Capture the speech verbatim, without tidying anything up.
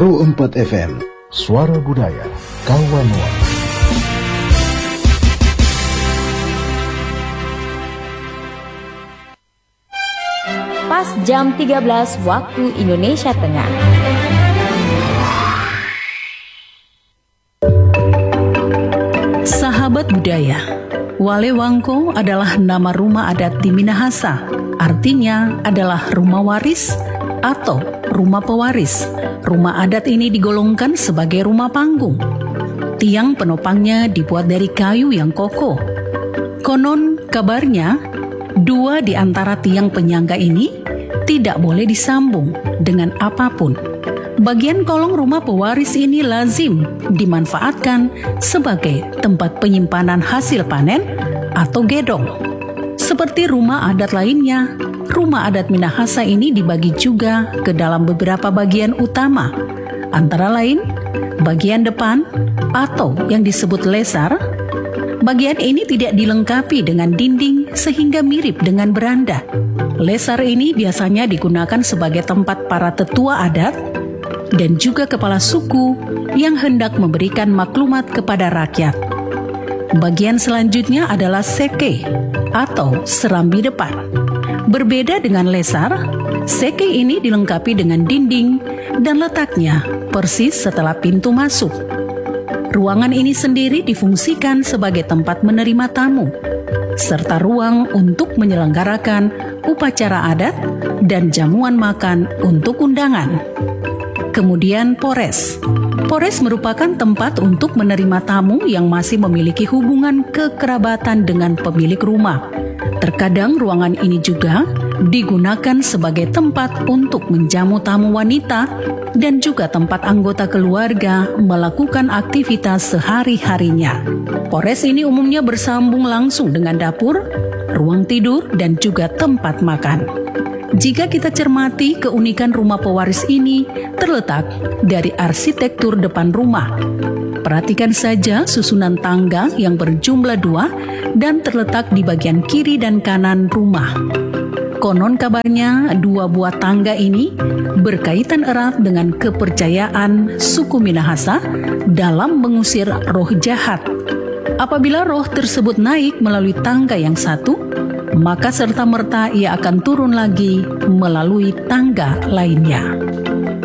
Pro empat F M, Suara Budaya, Kawanua. Pas jam tiga belas waktu Indonesia Tengah. Sahabat budaya, Wale Wangko adalah nama rumah adat di Minahasa. Artinya adalah rumah waris atau rumah pewaris. Rumah adat ini digolongkan sebagai rumah panggung. Tiang penopangnya dibuat dari kayu yang kokoh. Konon kabarnya, dua di antara tiang penyangga ini tidak boleh disambung dengan apapun. Bagian kolong rumah pewaris ini lazim dimanfaatkan sebagai tempat penyimpanan hasil panen atau gedong. Seperti rumah adat lainnya, rumah adat Minahasa ini dibagi juga ke dalam beberapa bagian utama, antara lain bagian depan atau yang disebut lesar. Bagian ini tidak dilengkapi dengan dinding sehingga mirip dengan beranda. Lesar ini biasanya digunakan sebagai tempat para tetua adat dan juga kepala suku yang hendak memberikan maklumat kepada rakyat. Bagian selanjutnya adalah seke atau serambi depan. Berbeda dengan lesar, seke ini dilengkapi dengan dinding dan letaknya persis setelah pintu masuk. Ruangan ini sendiri difungsikan sebagai tempat menerima tamu, serta ruang untuk menyelenggarakan upacara adat dan jamuan makan untuk undangan. Kemudian pores. Pores merupakan tempat untuk menerima tamu yang masih memiliki hubungan kekerabatan dengan pemilik rumah. Terkadang ruangan ini juga digunakan sebagai tempat untuk menjamu tamu wanita dan juga tempat anggota keluarga melakukan aktivitas sehari-harinya. Pores ini umumnya bersambung langsung dengan dapur, ruang tidur, dan juga tempat makan. Jika kita cermati, keunikan rumah pewaris ini terletak dari arsitektur depan rumah. Perhatikan saja susunan tangga yang berjumlah dua dan terletak di bagian kiri dan kanan rumah. Konon kabarnya dua buah tangga ini berkaitan erat dengan kepercayaan suku Minahasa dalam mengusir roh jahat. Apabila roh tersebut naik melalui tangga yang satu, maka serta-merta ia akan turun lagi melalui tangga lainnya.